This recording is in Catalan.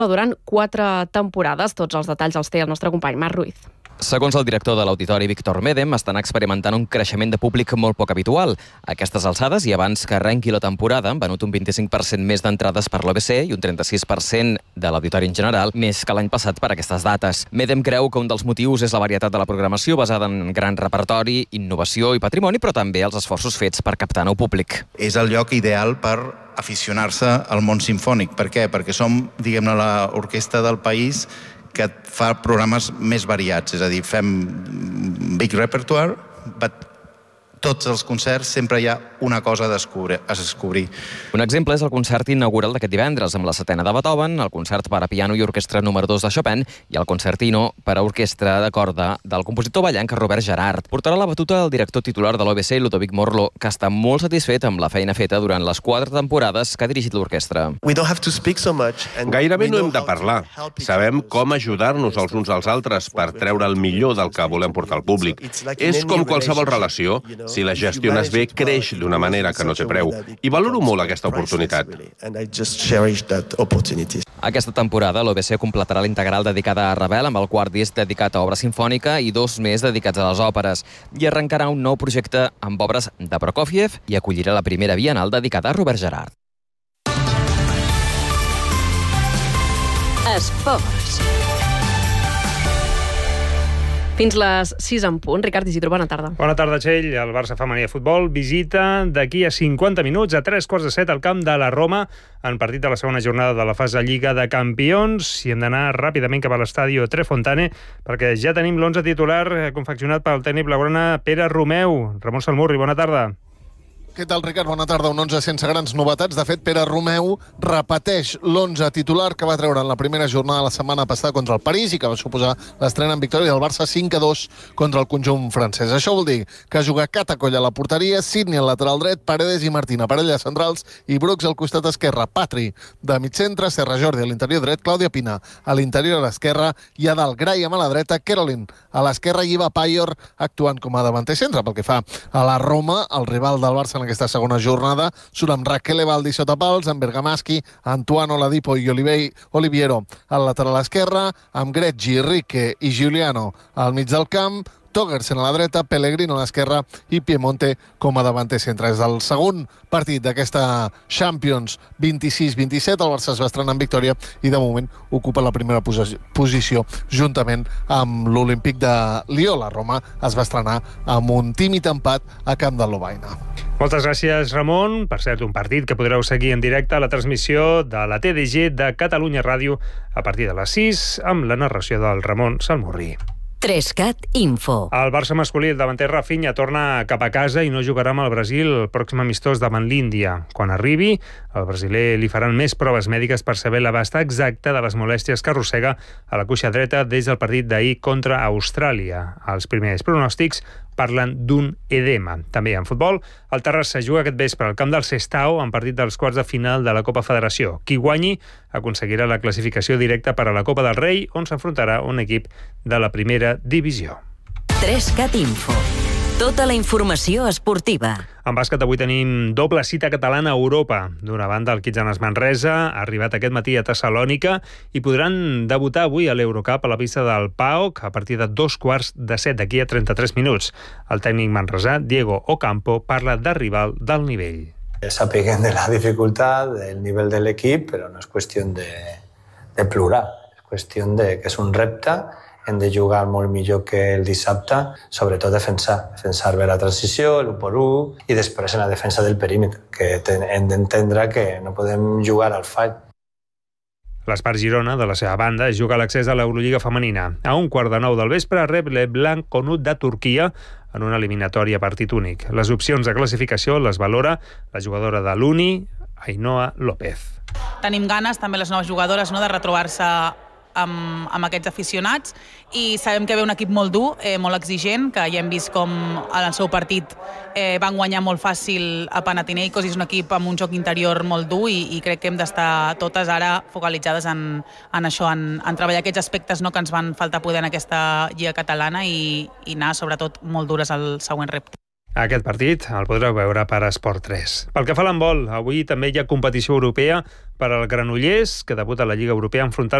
durant 4 temporades. Tots els detalls els té el nostre company Marc Ruiz. Segons el director de l'Auditori, Víctor Medem, estan experimentant un creixement de públic molt poc habitual. A aquestes alçades, i abans que arrenqui la temporada, han venut un 25% més d'entrades per l'OBC i un 36% de l'Auditori en general, més que l'any passat per aquestes dates. Medem creu que un dels motius és la varietat de la programació basada en gran repertori, innovació i patrimoni, però també els esforços fets per captar nou públic. És el lloc ideal per aficionar-se al món simfònic. Per què? Perquè som, diguem-ne, l'orquestra del país que fa programes més variats, és a dir, fem big repertoire, but tots els concerts sempre hi ha una cosa a descobrir. Un exemple és el concert inaugural d'aquest divendres, amb la setena de Beethoven, el concert per a piano i orquestra número 2 de Chopin i el concertino per a orquestra de corda del compositor ballenc Robert Gerhard. Portarà la batuta el director titular de l'OBC, Ludovic Morlo, que està molt satisfet amb la feina feta durant les 4 temporades que ha dirigit l'orquestra. Gairebé no hem de parlar. Sabem com ajudar-nos els uns als altres per treure el millor del que volem portar al públic. És com qualsevol relació. Si la gestiones bé, creix d'una manera que no té preu. I valoro molt aquesta oportunitat. Aquesta temporada, l'OBC completarà l'integral dedicada a Ravel amb el quart disc dedicat a obra sinfònica i 2 més dedicats a les òperes. I arrencarà un nou projecte amb obres de Prokofiev i acollirà la primera bienal dedicada a Robert Gerhard. Esports. Fins les 6 en punt. Ricard Isidro, bona tarda. Bona tarda, Txell. El Barça femení de futbol visita d'aquí a 50 minuts, a 3:15, al camp de la Roma, en partit de la segona jornada de la fase Lliga de Campions. I hem d'anar ràpidament cap a l'estadi Tre Fontane, perquè ja tenim l'11 titular confeccionat pel tècnic blaugrana Pere Romeu. Ramon Salmurri, bona tarda. Què tal, Ricard? Bona tarda. Un 11 sense grans novetats. De fet, Pere Romeu repeteix l'11 titular que va treure en la primera jornada la setmana passada contra el París i que va suposar l'estrena en victòria del Barça 5-2 contra el conjunt francès. Això vol dir que juga Catacoll a la porteria, Sidney al lateral dret, Paredes i Martín a parelles centrals i Brooks al costat esquerre, Patri de mig centre, Serra Jordi a l'interior dret, Clàudia Pina a l'interior a l'esquerra i a dalt Graham a la dreta, Caroline a l'esquerra i Iva Payor actuant com a davanter centre. Pel que fa a la Roma, el rival del Barça en aquesta segona jornada surt amb Raquel Evaldi sota pals, amb Bergamaschi, Antoine Oladipo i Oliviero al lateral esquerre, amb Greggi, Rique i Giuliano al mig del camp, Togersen a la dreta, Pellegrino a l'esquerra i Piemonte com a davanter centre. És el segon partit d'aquesta Champions 26-27. El Barça es va estrenar en victòria i de moment ocupa la primera posició juntament amb l'Olímpic de Lió. La Roma es va estrenar amb un tímid empat a camp del Lovaina. Moltes gràcies, Ramon. Per cert, un partit que podreu seguir en directe a la transmissió de la TDG de Catalunya Ràdio a partir de les 6 amb la narració del Ramon Salmurri. 3CAT Info. El Barça masculí, el davanter Rafinha, torna cap a casa i no jugarà amb el Brasil el pròxim amistós davant l'Índia. Quan arribi, al brasiler li faran més proves mèdiques per saber l'abast exacte de les molèsties que arrossega a la cuixa dreta des del partit d'ahir contra Austràlia. Els primers pronòstics parlen d'un edema. També en futbol, el Terrassa juga aquest vespre al camp del Sestao en partit dels quarts de final de la Copa Federació. Qui guanyi aconseguirà la classificació directa per a la Copa del Rei, on s'enfrontarà un equip de la primera divisió. 3CAT Info. Tota la informació esportiva. En bàsquet avui tenim doble cita catalana a Europa. D'una banda, el Kitsanas Manresa ha arribat aquest matí a Tessalònica i podran debutar avui a l'Eurocup a la pista del PAOK a partir de 2:15 d'aquí a 33 minuts. El tècnic manresà, Diego Ocampo, parla de rival del nivell. Sapiguen de la dificultad, del nivel del equip, però no és qüestió de plorar. És qüestió de que és un repte. Hem de jugar molt millor que el dissabte, sobretot defensar bé la transició, l'1x1 i després en la defensa del perímetre, que hem d'entendre que no podem jugar al fall. L'Espart Girona, de la seva banda, juga a l'accés a l'Eurolliga femenina. A 1:15 del vespre rep l'Eblanc Konut de Turquia en una eliminatòria partit únic. Les opcions de classificació les valora la jugadora de l'Uni, Ainhoa López. Tenim ganes, també les noves jugadores, de retrobar-se amb aquests aficionats i sabem que ve un equip molt dur, molt exigent, que ja hem vist com en el seu partit van guanyar molt fàcil a Panathinaikos i és un equip amb un joc interior molt dur i crec que hem d'estar totes ara focalitzades en això, en treballar aquests aspectes que ens van faltar poder en aquesta lliga catalana i anar sobretot molt dures al següent repte. Aquest partit el podreu veure per Esport 3. Pel que fa a l'handbol, avui també hi ha competició europea per al Granollers, que debuta a la Lliga Europea enfrontant